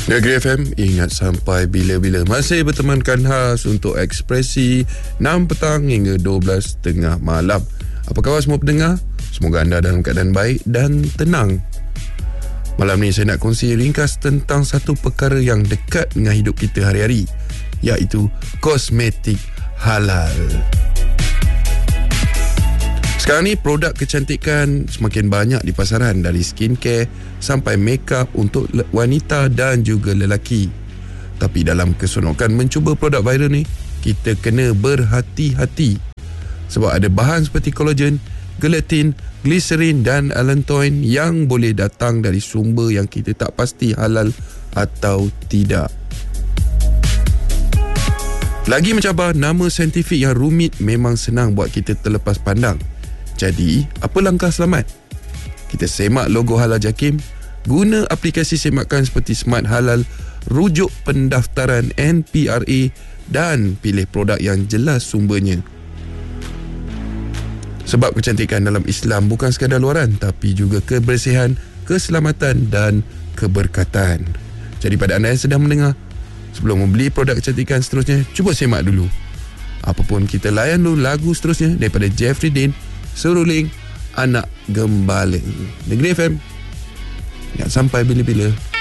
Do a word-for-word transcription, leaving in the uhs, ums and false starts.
Negeri F M, ingat sampai bila-bila. Masih bertemankan khas untuk Ekspresi enam petang hingga dua belas tengah malam. Apa khabar semua pendengar? Semoga anda dalam keadaan baik dan tenang. Malam ni saya nak kongsi ringkas tentang satu perkara yang dekat dengan hidup kita hari-hari, iaitu kosmetik halal. Sekarang ni produk kecantikan semakin banyak di pasaran, dari skincare sampai makeup untuk wanita dan juga lelaki. Tapi dalam keseronokan mencuba produk viral ni, kita kena berhati-hati. Sebab ada bahan seperti kolagen, gelatin, gliserin dan allantoin yang boleh datang dari sumber yang kita tak pasti halal atau tidak. Lagi mencabar, nama saintifik yang rumit memang senang buat kita terlepas pandang. Jadi, apa langkah selamat? Kita semak logo Halal Jakim, guna aplikasi semakan seperti Smart Halal, rujuk pendaftaran N P R A dan pilih produk yang jelas sumbernya. Sebab kecantikan dalam Islam bukan sekadar luaran, tapi juga kebersihan, keselamatan dan keberkatan. Jadi pada anda yang sedang mendengar, sebelum membeli produk kecantikan seterusnya, cuba semak dulu. Apapun, kita layan dulu lagu seterusnya daripada Jeffrey Dean, Seruling Anak Gembala. Negeri F M, ingat sampai bila-bila.